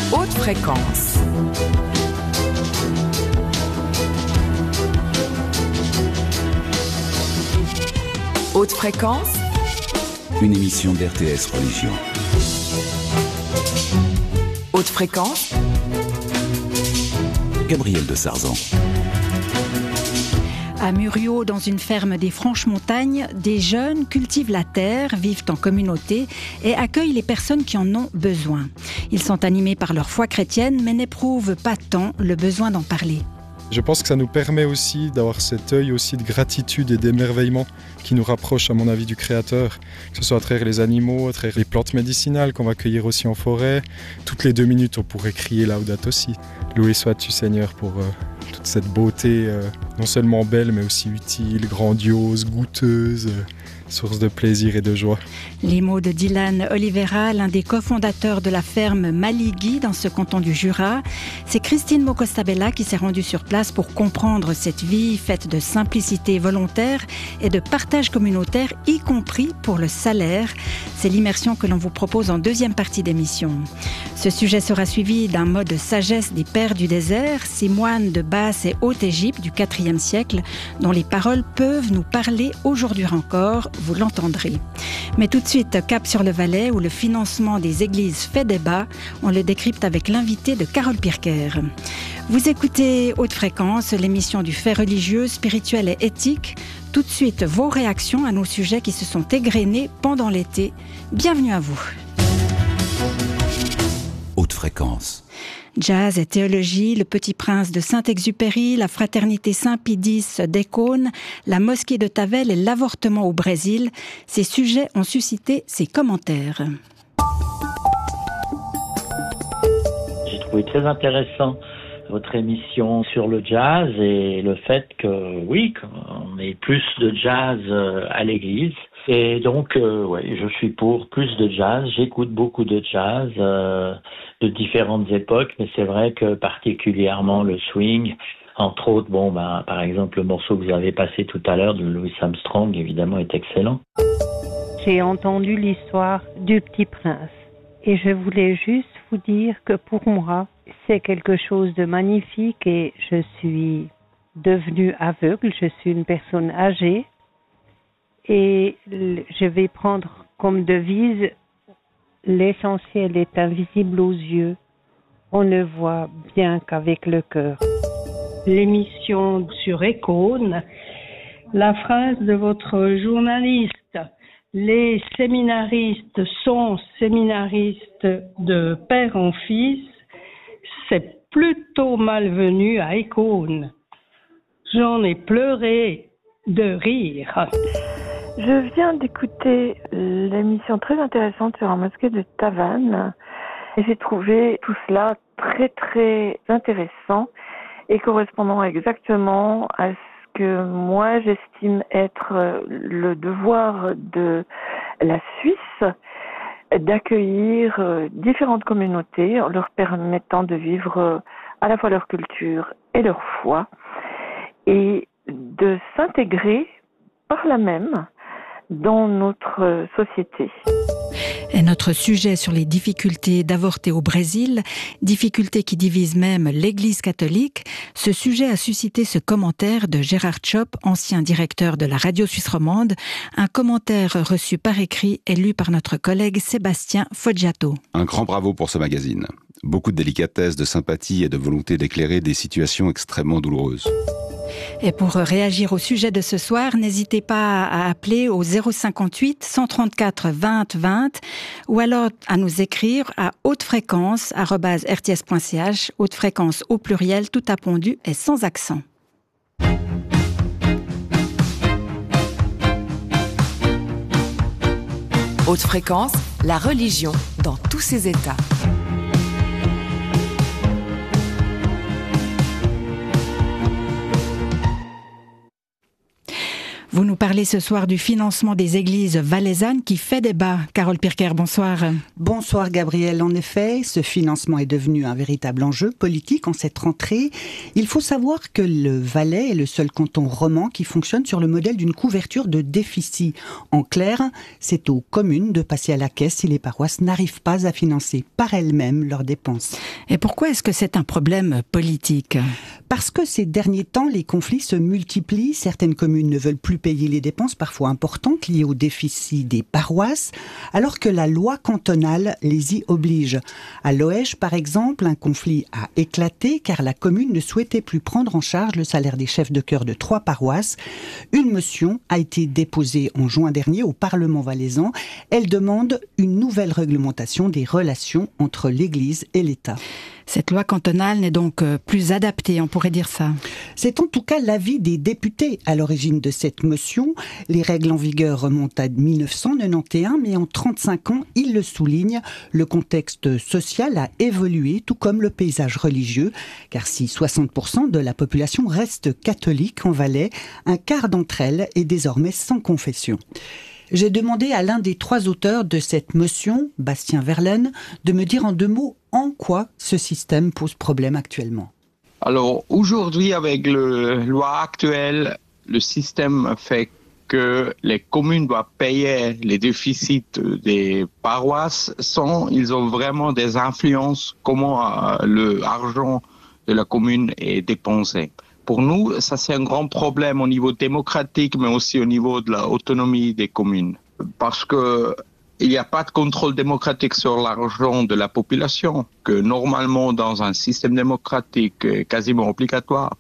Haute fréquence. Haute fréquence. Une émission d'RTS Religion. Haute fréquence. Gabriel de Sarzan. À Muriot, dans une ferme des Franches-Montagnes, des jeunes cultivent la terre, vivent en communauté et accueillent les personnes qui en ont besoin. Ils sont animés par leur foi chrétienne, mais n'éprouvent pas tant le besoin d'en parler. Je pense que ça nous permet aussi d'avoir cet œil aussi de gratitude et d'émerveillement qui nous rapproche, à mon avis, du Créateur. Que ce soit à travers les animaux, à travers les plantes médicinales qu'on va cueillir aussi en forêt. Toutes les 2 minutes, on pourrait crier Laudato aussi. Loué sois-tu Seigneur pour toute cette beauté, non seulement belle, mais aussi utile, grandiose, goûteuse, source de plaisir et de joie. Les mots de Dylan Oliveira, l'un des cofondateurs de la ferme Maligui dans ce canton du Jura. C'est Christine Mocostabella qui s'est rendue sur place pour comprendre cette vie faite de simplicité volontaire et de partage communautaire, y compris pour le salaire. C'est l'immersion que l'on vous propose en deuxième partie d'émission. Ce sujet sera suivi d'un mot de sagesse des pères du désert, ces moines de Basse et Haute-Égypte du IVe siècle, dont les paroles peuvent nous parler aujourd'hui encore. Vous l'entendrez. Mais tout de suite, cap sur le Valais où le financement des églises fait débat. On le décrypte avec l'invité de Carole Pirker. Vous écoutez Haute Fréquence, l'émission du fait religieux, spirituel et éthique. Tout de suite, vos réactions à nos sujets qui se sont égrenés pendant l'été. Bienvenue à vous. Haute fréquence. Jazz et théologie, le Petit Prince de Saint-Exupéry, la fraternité Saint-Pie X d'Écône, la mosquée de Tavel et l'avortement au Brésil. Ces sujets ont suscité ces commentaires. J'ai trouvé très intéressant votre émission sur le jazz et le fait que, oui, qu'on ait plus de jazz à l'église. Et donc, je suis pour plus de jazz. J'écoute beaucoup de jazz de différentes époques, mais c'est vrai que particulièrement le swing, entre autres, par exemple, le morceau que vous avez passé tout à l'heure de Louis Armstrong, évidemment, est excellent. J'ai entendu l'histoire du Petit Prince et je voulais juste vous dire que pour moi, c'est quelque chose de magnifique et je suis devenue aveugle, je suis une personne âgée. Et je vais prendre comme devise, l'essentiel est invisible aux yeux. On ne voit bien qu'avec le cœur. L'émission sur Écône, la phrase de votre journaliste, les séminaristes sont séminaristes de père en fils, c'est plutôt malvenu à Écône. J'en ai pleuré de rire. Je viens d'écouter l'émission très intéressante sur la mosquée de Tavannes et j'ai trouvé tout cela très très intéressant et correspondant exactement à ce que moi j'estime être le devoir de la Suisse, d'accueillir différentes communautés en leur permettant de vivre à la fois leur culture et leur foi et de s'intégrer par là même dans notre société. Et notre sujet sur les difficultés d'avorter au Brésil, difficultés qui divisent même l'Église catholique, ce sujet a suscité ce commentaire de Gérard Tchop, ancien directeur de la radio suisse romande, un commentaire reçu par écrit et lu par notre collègue Sébastien Foggiato. Un grand bravo pour ce magazine. Beaucoup de délicatesse, de sympathie et de volonté d'éclairer des situations extrêmement douloureuses. Et pour réagir au sujet de ce soir, n'hésitez pas à appeler au 058 134 20 20 ou alors à nous écrire à hautefréquence@rts.ch, haute fréquence au pluriel, tout appondu et sans accent. Haute fréquence, la religion dans tous ses états. Vous nous parlez ce soir du financement des églises valaisannes qui fait débat. Carole Pirker, bonsoir. Bonsoir Gabriel. En effet, ce financement est devenu un véritable enjeu politique en cette rentrée. Il faut savoir que le Valais est le seul canton roman qui fonctionne sur le modèle d'une couverture de déficit. En clair, c'est aux communes de passer à la caisse si les paroisses n'arrivent pas à financer par elles-mêmes leurs dépenses. Et pourquoi est-ce que c'est un problème politique ? Parce que ces derniers temps, les conflits se multiplient. Certaines communes ne veulent plus payer les dépenses parfois importantes liées au déficit des paroisses, alors que la loi cantonale les y oblige. À Loèche, par exemple, un conflit a éclaté car la commune ne souhaitait plus prendre en charge le salaire des chefs de chœur de 3 paroisses. Une motion a été déposée en juin dernier au Parlement valaisan. Elle demande une nouvelle réglementation des relations entre l'Église et l'État. Cette loi cantonale n'est donc plus adaptée, on pourrait dire ça. C'est en tout cas l'avis des députés à l'origine de cette motion. Les règles en vigueur remontent à 1991, mais en 35 ans, ils le soulignent, le contexte social a évolué, tout comme le paysage religieux, car si 60% de la population reste catholique en Valais, un quart d'entre elles est désormais sans confession. J'ai demandé à l'un des 3 auteurs de cette motion, Bastien Verlaine, de me dire en 2 mots en quoi ce système pose problème actuellement. Alors aujourd'hui, avec la loi actuelle, le système fait que les communes doivent payer les déficits des paroisses sans ils ont vraiment des influences comment l'argent de la commune est dépensé. Pour nous, ça c'est un grand problème au niveau démocratique, mais aussi au niveau de l'autonomie des communes. Parce que il n'y a pas de contrôle démocratique sur l'argent de la population, que normalement dans un système démocratique est quasiment obligatoire.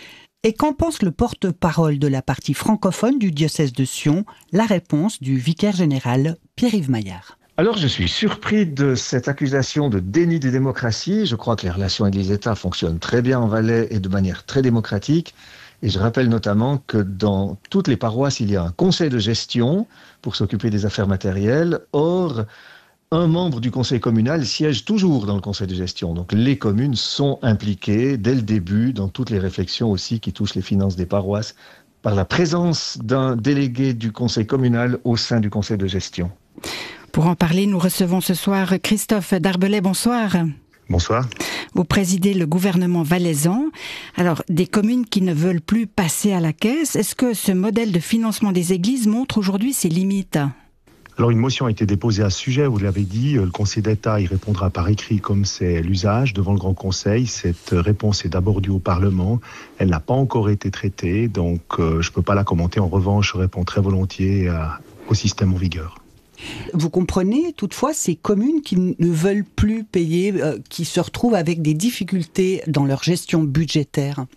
Et qu'en pense le porte-parole de la partie francophone du diocèse de Sion? La réponse du vicaire général Pierre-Yves Maillard. Alors je suis surpris de cette accusation de déni de démocratie. Je crois que les relations Église-État fonctionnent très bien en Valais et de manière très démocratique. Et je rappelle notamment que dans toutes les paroisses, il y a un conseil de gestion pour s'occuper des affaires matérielles. Or, un membre du conseil communal siège toujours dans le conseil de gestion. Donc les communes sont impliquées dès le début dans toutes les réflexions aussi qui touchent les finances des paroisses par la présence d'un délégué du conseil communal au sein du conseil de gestion. Pour en parler, nous recevons ce soir Christophe Darbelay. Bonsoir. Bonsoir. Vous présidez le gouvernement valaisan. Alors, des communes qui ne veulent plus passer à la caisse, est-ce que ce modèle de financement des églises montre aujourd'hui ses limites ? Alors, une motion a été déposée à ce sujet, vous l'avez dit. Le Conseil d'État y répondra par écrit comme c'est l'usage devant le Grand Conseil. Cette réponse est d'abord due au Parlement. Elle n'a pas encore été traitée, donc je ne peux pas la commenter. En revanche, je réponds très volontiers au système en vigueur. Vous comprenez toutefois ces communes qui ne veulent plus payer, qui se retrouvent avec des difficultés dans leur gestion budgétaire?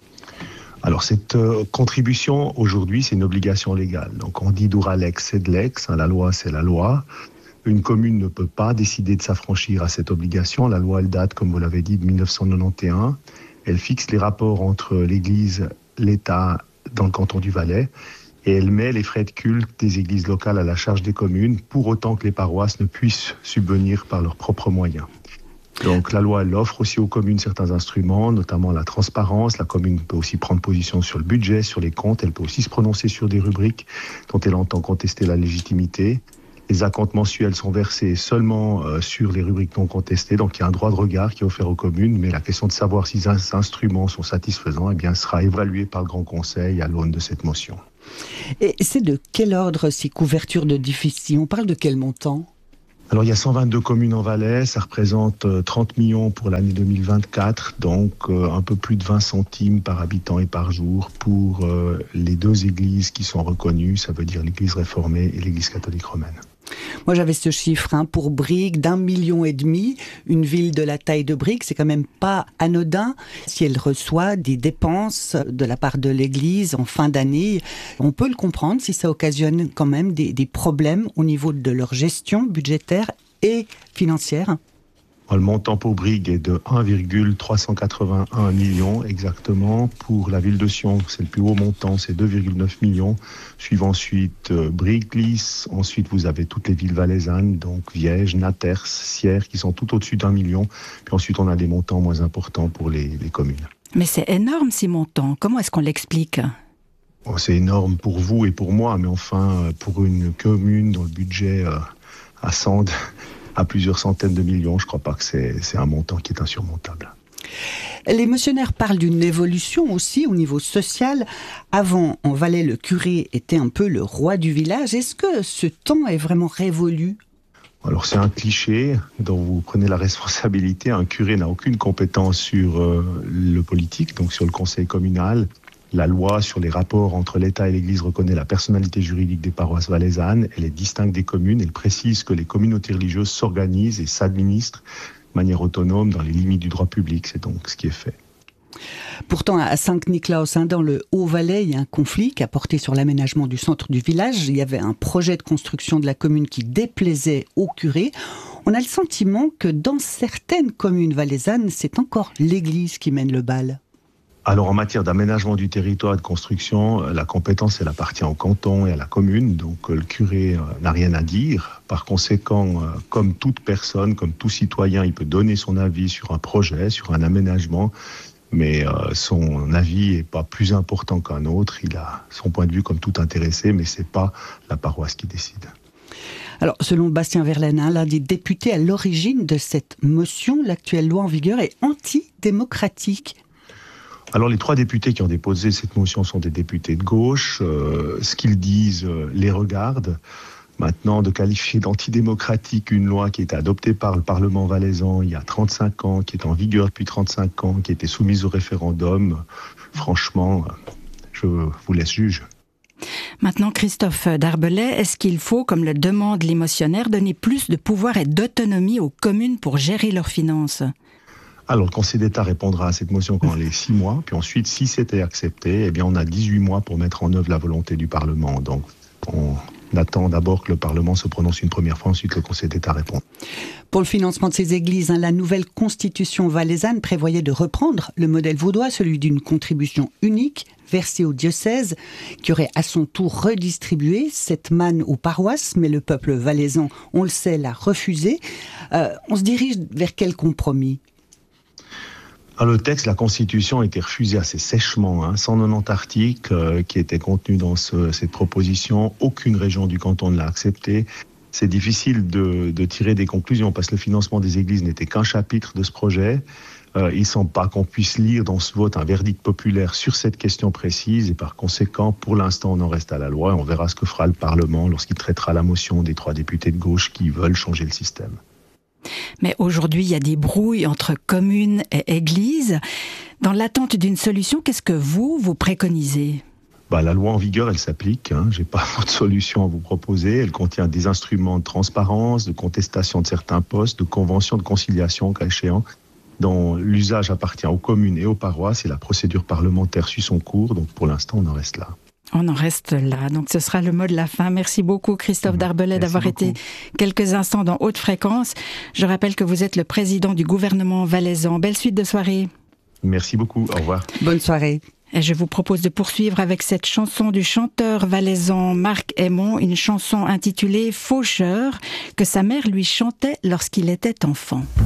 Alors cette contribution aujourd'hui c'est une obligation légale. Donc on dit dura lex sed lex, la loi c'est la loi. Une commune ne peut pas décider de s'affranchir à cette obligation. La loi elle date comme vous l'avez dit de 1991. Elle fixe les rapports entre l'Église, l'État dans le canton du Valais. Et elle met les frais de culte des églises locales à la charge des communes, pour autant que les paroisses ne puissent subvenir par leurs propres moyens. Donc la loi, elle offre aussi aux communes certains instruments, notamment la transparence. La commune peut aussi prendre position sur le budget, sur les comptes. Elle peut aussi se prononcer sur des rubriques dont elle entend contester la légitimité. Les acomptes mensuels sont versés seulement sur les rubriques non contestées. Donc il y a un droit de regard qui est offert aux communes. Mais la question de savoir si ces instruments sont satisfaisants sera évaluée par le Grand Conseil à l'aune de cette motion. Et c'est de quel ordre ces couvertures de déficit? On parle de quel montant? Alors il y a 122 communes en Valais, ça représente 30 millions pour l'année 2024, donc un peu plus de 20 centimes par habitant et par jour pour les 2 églises qui sont reconnues, ça veut dire l'église réformée et l'église catholique romaine. Moi j'avais ce chiffre pour Brigue d'1,5 million. Une ville de la taille de Brigue, c'est quand même pas anodin. Si elle reçoit des dépenses de la part de l'église en fin d'année, on peut le comprendre si ça occasionne quand même des problèmes au niveau de leur gestion budgétaire et financière. Le montant pour Brigue est de 1,381 million exactement. Pour la ville de Sion, c'est le plus haut montant, c'est 2,9 millions. Suivent ensuite Brigue, Lys. Ensuite, vous avez toutes les villes valaisannes, donc Viège, Naters, Sierre, qui sont tout au-dessus d'1 million. Puis ensuite, on a des montants moins importants pour les communes. Mais c'est énorme ces montants. Comment est-ce qu'on l'explique ? C'est énorme pour vous et pour moi, mais enfin, pour une commune dont le budget ascende à plusieurs centaines de millions, je ne crois pas que c'est un montant qui est insurmontable. Les motionnaires parlent d'une évolution aussi au niveau social. Avant, en Valais, le curé était un peu le roi du village. Est-ce que ce temps est vraiment révolu ? Alors c'est un cliché dont vous prenez la responsabilité. Un curé n'a aucune compétence sur le politique, donc sur le conseil communal. La loi sur les rapports entre l'État et l'Église reconnaît la personnalité juridique des paroisses valaisannes. Elle est distincte des communes. Elle précise que les communautés religieuses s'organisent et s'administrent de manière autonome dans les limites du droit public. C'est donc ce qui est fait. Pourtant, à Saint-Niklaus, dans le Haut-Valais, il y a un conflit qui a porté sur l'aménagement du centre du village. Il y avait un projet de construction de la commune qui déplaisait au curé. On a le sentiment que dans certaines communes valaisannes, c'est encore l'Église qui mène le bal. Alors en matière d'aménagement du territoire et de construction, la compétence elle appartient au canton et à la commune, donc le curé n'a rien à dire. Par conséquent, comme toute personne, comme tout citoyen, il peut donner son avis sur un projet, sur un aménagement, mais son avis n'est pas plus important qu'un autre. Il a son point de vue comme tout intéressé, mais c'est pas la paroisse qui décide. Alors, selon Bastien Verlaine, l'un des députés à l'origine de cette motion, l'actuelle loi en vigueur est antidémocratique. Alors les 3 députés qui ont déposé cette motion sont des députés de gauche. Ce qu'ils disent les regarde. Maintenant, de qualifier d'antidémocratique une loi qui a été adoptée par le Parlement valaisan il y a 35 ans, qui est en vigueur depuis 35 ans, qui a été soumise au référendum, franchement, je vous laisse juge. Maintenant, Christophe Darbelay, est-ce qu'il faut, comme le demandent les motionnaires, donner plus de pouvoir et d'autonomie aux communes pour gérer leurs finances ? Alors, le Conseil d'État répondra à cette motion pendant les 6 mois. Puis ensuite, si c'était accepté, eh bien, on a 18 mois pour mettre en œuvre la volonté du Parlement. Donc, on attend d'abord que le Parlement se prononce une première fois, ensuite le Conseil d'État répond. Pour le financement de ces églises, la nouvelle constitution valaisanne prévoyait de reprendre le modèle vaudois, celui d'une contribution unique versée au diocèse, qui aurait à son tour redistribué cette manne aux paroisses, mais le peuple valaisan, on le sait, l'a refusé. On se dirige vers quel compromis ? Le texte, la Constitution, a été refusée assez sèchement. 190 articles qui étaient contenus dans cette proposition. Aucune région du canton ne l'a accepté. C'est difficile de tirer des conclusions parce que le financement des églises n'était qu'un chapitre de ce projet. Il ne semble pas qu'on puisse lire dans ce vote un verdict populaire sur cette question précise et par conséquent, pour l'instant, on en reste à la loi et on verra ce que fera le Parlement lorsqu'il traitera la motion des 3 députés de gauche qui veulent changer le système. Mais aujourd'hui, il y a des brouilles entre communes et églises. Dans l'attente d'une solution, qu'est-ce que vous préconisez ? La loi en vigueur, elle s'applique. Je n'ai pas d'autre solution à vous proposer. Elle contient des instruments de transparence, de contestation de certains postes, de conventions de conciliation, cas échéant, dont l'usage appartient aux communes et aux paroisses et la procédure parlementaire suit son cours. Donc pour l'instant, on en reste là. On en reste là, donc ce sera le mot de la fin. Merci beaucoup Christophe Darbelay d'avoir été quelques instants dans Haute Fréquence. Je rappelle que vous êtes le président du gouvernement valaisan. Belle suite de soirée. Merci beaucoup, au revoir. Bonne soirée. Et je vous propose de poursuivre avec cette chanson du chanteur valaisan Marc Aymon, une chanson intitulée Faucheur, que sa mère lui chantait lorsqu'il était enfant.